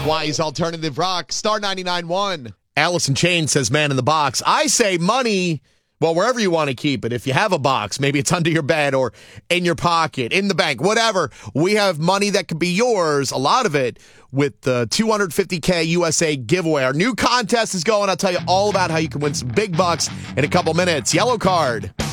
Hawaii's Alternative Rock, Star 99.1. Allison Chain says, man in the box. I say money, well, wherever you want to keep it. If you have a box, maybe it's under your bed or in your pocket, in the bank, whatever. We have money that could be yours, a lot of it, with the $250K USA giveaway. Our new contest is going. I'll tell you all about how you can win some big bucks in a couple minutes. Yellow card.